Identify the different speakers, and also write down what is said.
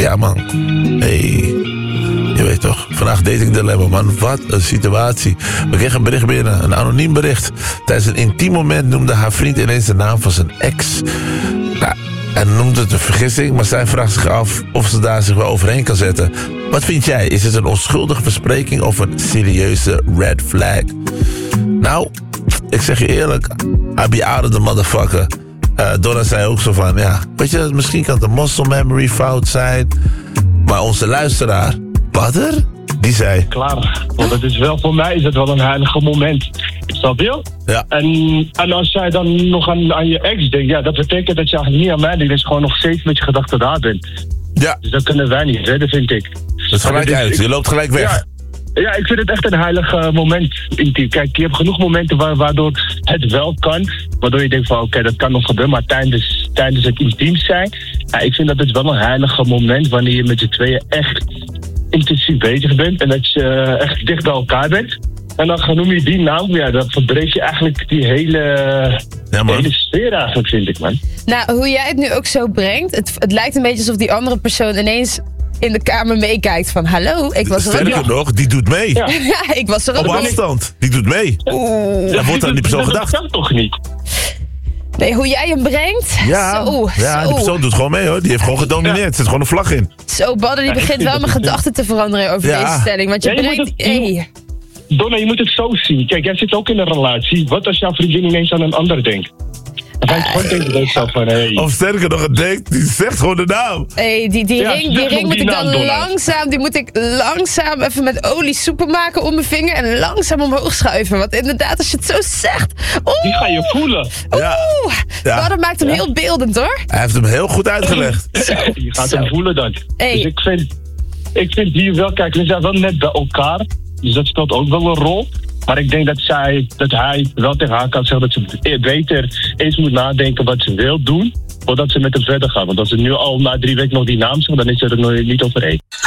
Speaker 1: Ja, man. Hey. Je weet toch, vandaag dating dilemma, man. Wat een situatie. We kregen een bericht binnen, een anoniem bericht. Tijdens een intiem moment noemde haar vriend ineens de naam van zijn ex. Nou, hij noemde het een vergissing, maar zij vraagt zich af of ze daar zich wel overheen kan zetten. Wat vind jij? Is het een onschuldige verspreking of een serieuze red flag? Nou, ik zeg je eerlijk, I be out of the motherfucker. Donna zei ook zo van, ja, weet je, misschien kan het een muscle memory fout zijn. Maar onze luisteraar, Badr, die zei...
Speaker 2: Klaar, want het is wel, voor mij is het wel een heilige moment. Snap je?
Speaker 1: Ja.
Speaker 2: En als jij dan nog aan je ex denkt, ja, dat betekent dat je eigenlijk niet aan mij denkt. Dat je gewoon nog steeds met je gedachten daar bent.
Speaker 1: Ja.
Speaker 2: Dus dat kunnen wij niet redden, vind ik.
Speaker 1: Dat is gelijk uit, je loopt gelijk weg.
Speaker 2: Ja, ik vind het echt een heilig moment. Kijk, je hebt genoeg momenten waardoor het wel kan. Waardoor je denkt van oké, dat kan nog gebeuren. Maar tijdens het intiem zijn. Ja, ik vind dat het wel een heilige moment wanneer je met z'n tweeën echt intensief bezig bent. En dat je echt dicht bij elkaar bent. En dan noem je die naam, ja, dan verbreek je eigenlijk die hele sfeer eigenlijk, vind ik, man.
Speaker 3: Nou, hoe jij het nu ook zo brengt, het lijkt een beetje alsof die andere persoon ineens in de kamer meekijkt van hallo, ik was er ook.
Speaker 1: Sterker nog, die doet mee.
Speaker 3: Ja, ik was er ook.
Speaker 1: Op afstand, die doet mee.
Speaker 3: Oeh.
Speaker 1: Er wordt aan die persoon gedacht.
Speaker 2: Dat kan toch niet?
Speaker 3: Nee, hoe jij hem brengt?
Speaker 1: Ja,
Speaker 3: zo.
Speaker 1: Die persoon doet gewoon mee hoor. Die heeft gewoon gedomineerd. Er zit gewoon een vlag in.
Speaker 3: Zo, Badr, die begint wel mijn gedachten te veranderen over deze stelling. Want je brengt...
Speaker 2: Donna, je moet het zo zien. Kijk, jij zit ook in een relatie. Wat als jouw vriendin ineens aan een ander denkt? Dan ga je gewoon denken zo van, hey.
Speaker 1: Of sterker nog, het denkt, die zegt gewoon de naam.
Speaker 3: Hey, die ring moet ik dan langzaam even met olie soepel maken om mijn vinger en langzaam omhoog schuiven. Want inderdaad, als je het zo zegt...
Speaker 2: Die ga je voelen.
Speaker 3: Maar dat maakt hem heel beeldend, hoor.
Speaker 1: Hij heeft hem heel goed uitgelegd.
Speaker 2: Je gaat hem voelen dan.
Speaker 3: Hey.
Speaker 2: Dus ik vind hier wel, kijk, we zijn wel net bij elkaar. Dus dat speelt ook wel een rol. Maar ik denk dat hij wel tegen haar kan zeggen dat ze beter eens moet nadenken wat ze wil doen, voordat ze met hem verder gaat. Want als ze nu al na 3 weken nog die naam zegt, dan is ze er nog niet overheen.